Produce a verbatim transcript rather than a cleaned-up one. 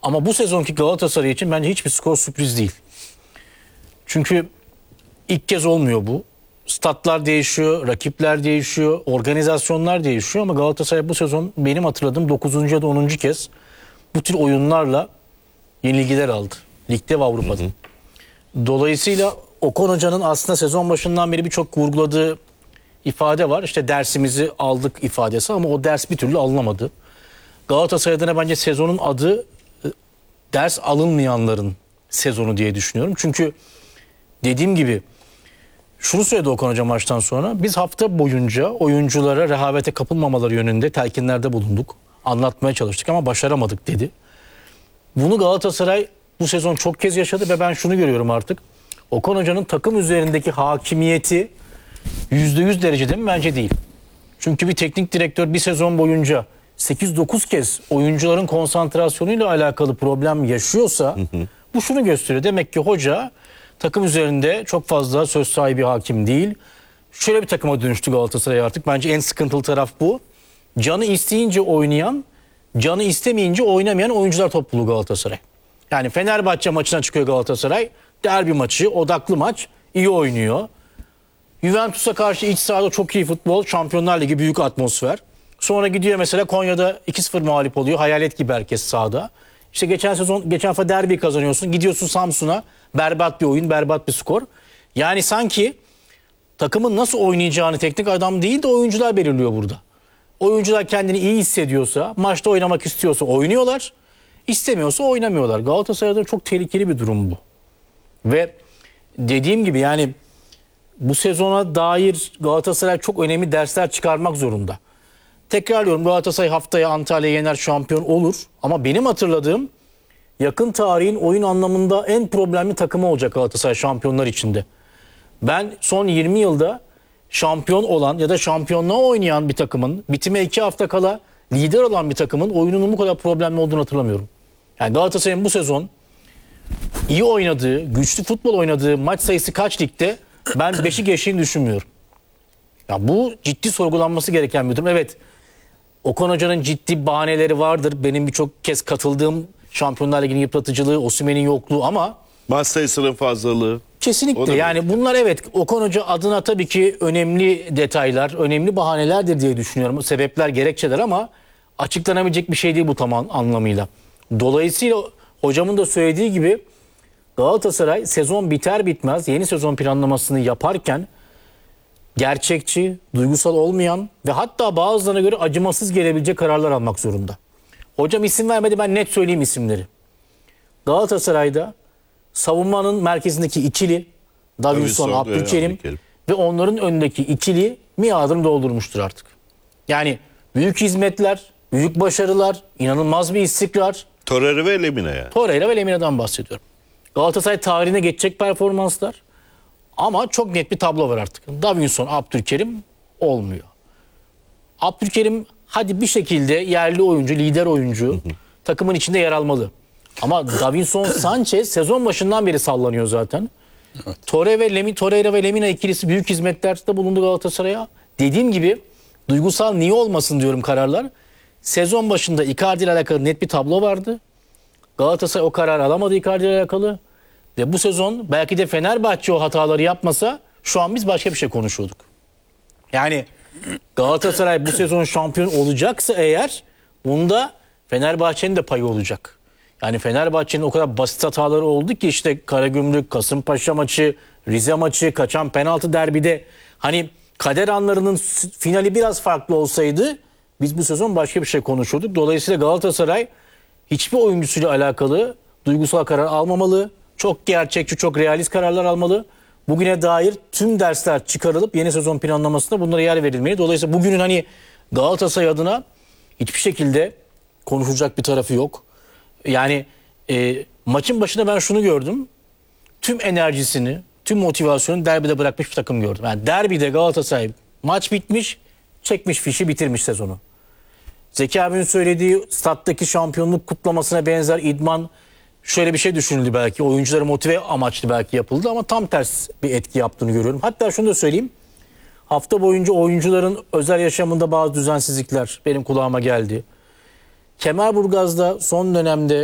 Ama bu sezonki Galatasaray için bence hiçbir skor sürpriz değil. Çünkü ilk kez olmuyor bu. Statlar değişiyor, rakipler değişiyor, organizasyonlar değişiyor ama Galatasaray bu sezon benim hatırladığım dokuzuncu ya da onuncu kez bu tür oyunlarla yenilgiler aldı. Ligde ve Avrupa'da. Hı hı. Dolayısıyla Okan Hoca'nın aslında sezon başından beri birçok vurguladığı ifade var. İşte dersimizi aldık ifadesi ama o ders bir türlü alınamadı. Galatasaray adına bence sezonun adı ders alınmayanların sezonu diye düşünüyorum. Çünkü dediğim gibi şunu söyledi Okan Hoca maçtan sonra. Biz hafta boyunca oyunculara rehavete kapılmamaları yönünde telkinlerde bulunduk. Anlatmaya çalıştık ama başaramadık dedi. Bunu Galatasaray bu sezon çok kez yaşadı ve ben şunu görüyorum artık. Okan Hoca'nın takım üzerindeki hakimiyeti yüzde yüz derecede mi? Bence değil. Çünkü bir teknik direktör bir sezon boyunca sekiz dokuz kez oyuncuların konsantrasyonuyla alakalı problem yaşıyorsa hı hı. bu şunu gösteriyor. Demek ki hoca takım üzerinde çok fazla söz sahibi hakim değil. Şöyle bir takıma dönüştü Galatasaray artık. Bence en sıkıntılı taraf bu. Canı isteyince oynayan, canı istemeyince oynamayan oyuncular topluluğu Galatasaray. Yani Fenerbahçe maçına çıkıyor Galatasaray. Derbi maçı, odaklı maç, iyi oynuyor. Juventus'a karşı iç sahada çok iyi futbol, Şampiyonlar Ligi büyük atmosfer. Sonra gidiyor mesela Konya'da iki sıfır mağlup oluyor. Hayalet gibi herkes sahada. İşte geçen sezon, geçen hafta derbi kazanıyorsun. Gidiyorsun Samsun'a. Berbat bir oyun, berbat bir skor. Yani sanki takımın nasıl oynayacağını teknik adam değil de oyuncular belirliyor burada. Oyuncular kendini iyi hissediyorsa, maçta oynamak istiyorsa oynuyorlar. İstemiyorsa oynamıyorlar. Galatasaray'da çok tehlikeli bir durum bu. Ve dediğim gibi yani bu sezona dair Galatasaray çok önemli dersler çıkarmak zorunda. Tekrarlıyorum, Galatasaray haftaya Antalya'yı yener, şampiyon olur. Ama benim hatırladığım yakın tarihin oyun anlamında en problemli takımı olacak Galatasaray şampiyonlar içinde. Ben son yirmi yılda şampiyon olan ya da şampiyonluğa oynayan bir takımın, bitime iki hafta kala lider olan bir takımın oyununun bu kadar problemli olduğunu hatırlamıyorum. Yani Galatasaray'ın bu sezon iyi oynadığı, güçlü futbol oynadığı maç sayısı kaç ligde? Ben beşi geçtiğini düşünmüyorum. Ya bu ciddi sorgulanması gereken bir durum. Evet, Okan Hoca'nın ciddi bahaneleri vardır. Benim birçok kez katıldığım Şampiyonlar Ligi'nin yıpratıcılığı, Osimhen'in yokluğu ama maç sayısının fazlalığı. Kesinlikle yani bunlar evet Okan Hoca adına tabii ki önemli detaylar, önemli bahanelerdir diye düşünüyorum. Sebepler, gerekçeler ama açıklanabilecek bir şey değil bu tam anlamıyla. Dolayısıyla hocamın da söylediği gibi Galatasaray sezon biter bitmez yeni sezon planlamasını yaparken gerçekçi, duygusal olmayan ve hatta bazılarına göre acımasız gelebilecek kararlar almak zorunda. Hocam isim vermedi, ben net söyleyeyim isimleri. Galatasaray'da savunmanın merkezindeki ikili Davinson, Abdülkerim ve onların önündeki ikili miadını doldurmuştur artık. Yani büyük hizmetler, büyük başarılar, inanılmaz bir istikrar. Torreira ve Lemina yani. Torreira ve Lemina'dan bahsediyorum. Galatasaray tarihine geçecek performanslar ama çok net bir tablo var artık. Davinson, Abdülkerim olmuyor. Abdülkerim hadi bir şekilde yerli oyuncu, lider oyuncu hı hı. takımın içinde yer almalı. Ama Davinson Sanchez sezon başından beri sallanıyor zaten. Evet. Torre ve Lemi, Torreira ve Lemina ikilisi büyük hizmetlerde bulundu Galatasaray'a. Dediğim gibi duygusal niye olmasın diyorum kararlar. Sezon başında Icardi ile alakalı net bir tablo vardı. Galatasaray o kararı alamadı Icardi ile alakalı. Ve bu sezon belki de Fenerbahçe o hataları yapmasa şu an biz başka bir şey konuşuyorduk. Yani Galatasaray bu sezon şampiyon olacaksa eğer bunda Fenerbahçe'nin de payı olacak. Yani Fenerbahçe'nin o kadar basit hataları oldu ki işte Karagümrük, Kasımpaşa maçı, Rize maçı, kaçan penaltı derbide hani kader anlarının finali biraz farklı olsaydı biz bu sezon başka bir şey konuşurduk. Dolayısıyla Galatasaray hiçbir oyuncusuyla alakalı duygusal karar almamalı. Çok gerçekçi, çok realist kararlar almalı. Bugüne dair tüm dersler çıkarılıp yeni sezon planlamasında bunlara yer verilmeli. Dolayısıyla bugünün hani Galatasaray adına hiçbir şekilde konuşulacak bir tarafı yok. Yani e, maçın başında ben şunu gördüm. Tüm enerjisini, tüm motivasyonu derbide bırakmış bir takım gördüm. Yani derbide Galatasaray maç bitmiş, çekmiş fişi, bitirmiş sezonu. Zeki abinin söylediği stat'taki şampiyonluk kutlamasına benzer idman şöyle bir şey düşünüldü belki. Oyuncuları motive amaçlı belki yapıldı ama tam ters bir etki yaptığını görüyorum. Hatta şunu da söyleyeyim. Hafta boyunca oyuncuların özel yaşamında bazı düzensizlikler benim kulağıma geldi. Kemerburgaz'da son dönemde